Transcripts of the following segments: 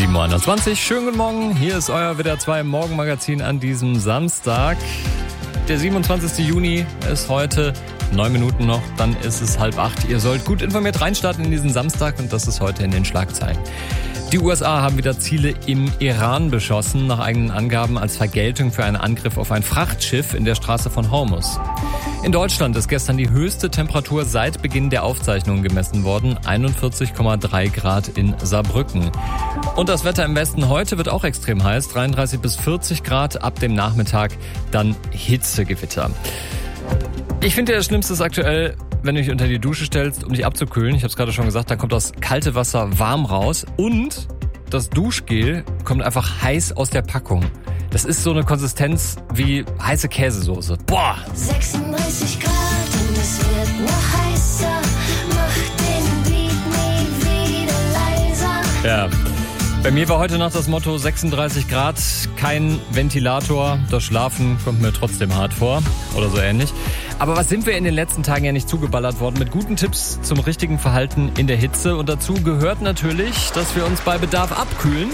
7.21 Uhr, schönen guten Morgen. Hier ist euer WDR 2 Morgenmagazin an diesem Samstag. Der 27. Juni ist heute, 9 Minuten noch, dann ist es 7:30. Ihr sollt gut informiert reinstarten in diesen Samstag und das ist heute in den Schlagzeilen. Die USA haben wieder Ziele im Iran beschossen, nach eigenen Angaben als Vergeltung für einen Angriff auf ein Frachtschiff in der Straße von Hormuz. In Deutschland ist gestern die höchste Temperatur seit Beginn der Aufzeichnungen gemessen worden, 41,3 Grad in Saarbrücken. Und das Wetter im Westen heute wird auch extrem heiß, 33 bis 40 Grad, ab dem Nachmittag dann Hitzegewitter. Ich finde, das Schlimmste ist aktuell, wenn du dich unter die Dusche stellst, um dich abzukühlen. Ich habe es gerade schon gesagt, da kommt das kalte Wasser warm raus und das Duschgel kommt einfach heiß aus der Packung. Das ist so eine Konsistenz wie heiße Käsesoße. Boah! 36 Grad und es wird noch heißer. Mach den Beat nie wieder leiser. Ja. Bei mir war heute Nacht das Motto 36 Grad, kein Ventilator. Das Schlafen kommt mir trotzdem hart vor oder so ähnlich. Aber was sind wir in den letzten Tagen ja nicht zugeballert worden mit guten Tipps zum richtigen Verhalten in der Hitze. Und dazu gehört natürlich, dass wir uns bei Bedarf abkühlen.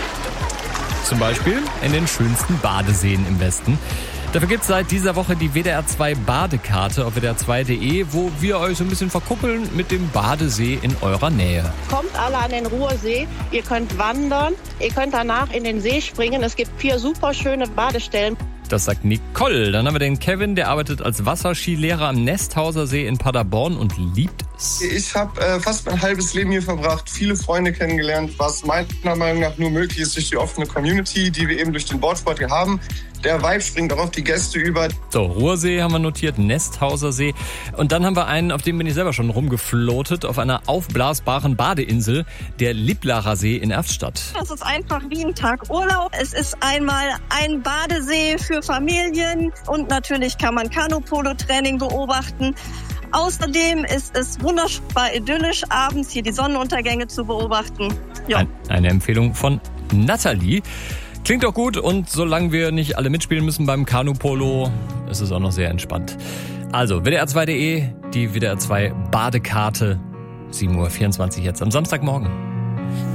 Zum Beispiel in den schönsten Badeseen im Westen. Dafür gibt es seit dieser Woche die WDR 2 Badekarte auf wdr2.de, wo wir euch so ein bisschen verkuppeln mit dem Badesee in eurer Nähe. Kommt alle an den Ruhrsee, ihr könnt wandern, ihr könnt danach in den See springen. Es gibt 4 super schöne Badestellen. Das sagt Nicole. Dann haben wir den Kevin, der arbeitet als Wasserskilehrer am Nesthauser See in Paderborn und liebt es. Ich habe fast mein halbes Leben hier verbracht, viele Freunde kennengelernt, was meiner Meinung nach nur möglich ist durch die offene Community, die wir eben durch den Boardsport hier haben. Der Vibe springt auch auf die Gäste über. So, Ruhrsee haben wir notiert, Nesthauser See. Und dann haben wir einen, auf dem bin ich selber schon rumgefloatet, auf einer aufblasbaren Badeinsel, der Lieblacher See in Erftstadt. Das ist einfach wie ein Tag Urlaub. Es ist einmal ein Badesee für Familien und natürlich kann man Kanu-Polo-Training beobachten. Außerdem ist es wunderbar idyllisch, abends hier die Sonnenuntergänge zu beobachten. Ja. Eine Empfehlung von Nathalie. Klingt doch gut und solange wir nicht alle mitspielen müssen beim Kanu-Polo, ist es auch noch sehr entspannt. Also WDR2.de, die WDR 2 Badekarte, 7.24 Uhr jetzt am Samstagmorgen.